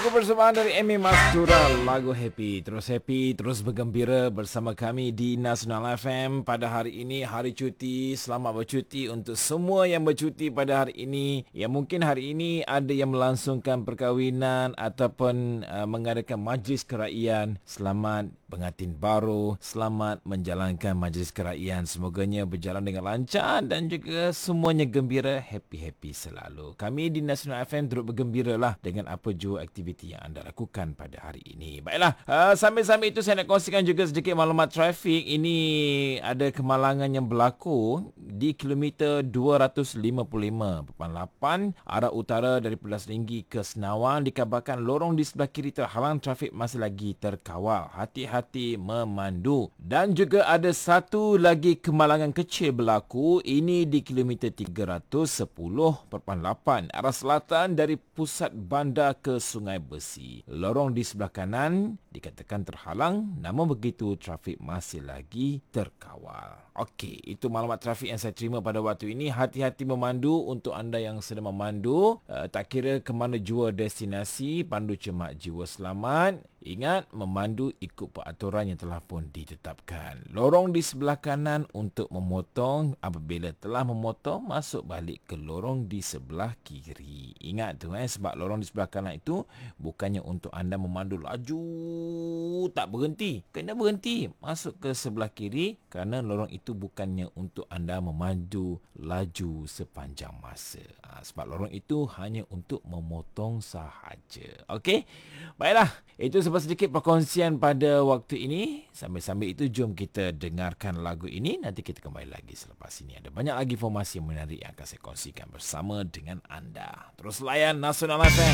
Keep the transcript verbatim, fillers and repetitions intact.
Lagu persembahan dari Amy Mastura, lagu Happy. Terus happy, terus bergembira bersama kami di Nasional F M pada hari ini, hari cuti. Selamat bercuti untuk semua yang bercuti pada hari ini. Ya, mungkin hari ini ada yang melangsungkan perkahwinan ataupun uh, mengadakan majlis keraian. Selamat pengantin baru, selamat menjalankan majlis keraian. Semoganya berjalan dengan lancar dan juga semuanya gembira, happy-happy selalu. Kami di Nasional F M turut bergembira lah dengan apa jua aktiviti yang anda lakukan pada hari ini. Baiklah, uh, sambil-sambil itu saya nak kongsikan juga sedikit maklumat trafik. Ini ada kemalangan yang berlaku di kilometer dua ratus lima puluh lima perpuluhan lapan arah utara dari Pulau Seringgi ke Senawang. Dikabarkan lorong di sebelah kiri terhalang trafik masih lagi terkawal. Hati-hati memandu. Dan juga ada satu lagi kemalangan kecil berlaku. Ini di kilometer tiga ratus sepuluh perpuluhan lapan arah selatan dari pusat bandar ke Sungai Besi. Lorong di sebelah kanan dikatakan terhalang, namun begitu trafik masih lagi terkawal. Okey, itu maklumat trafik yang saya terima pada waktu ini. Hati-hati memandu untuk anda yang sedang memandu. Uh, tak kira ke mana jua destinasi, pandu cermat jiwa selamat. Ingat, memandu ikut peraturan yang telah pun ditetapkan. Lorong di sebelah kanan untuk memotong. Apabila telah memotong, masuk balik ke lorong di sebelah kiri. Ingat tu eh, sebab lorong di sebelah kanan itu bukannya untuk anda memandu laju, tak berhenti. Kena berhenti, masuk ke sebelah kiri kerana lorong itu bukannya untuk anda memandu laju sepanjang masa. Ha, sebab lorong itu hanya untuk memotong sahaja. Okey? Baiklah, itu sebab sedikit perkongsian pada waktu ini. Sambil-sambil itu, jom kita dengarkan lagu ini. Nanti kita kembali lagi selepas ini. Ada banyak lagi informasi yang menarik yang akan saya kongsikan bersama dengan anda. Terus layan Nasional F M.